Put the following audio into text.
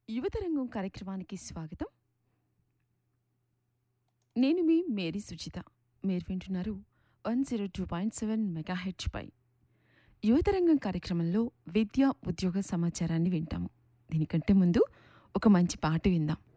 యువతరంగం కార్యక్రమానికి స్వాగతం. నేను మీ మేరీ సుచిత. మీరు వింటున్నారు 102.7 మెగాహెర్ట్జ్ పై. యువతరంగం కార్యక్రమంలో విద్య, ఉద్యోగ సమాచారాన్ని వింటాము. దీనికంటే ముందు ఒక మంచి పాట విందాం.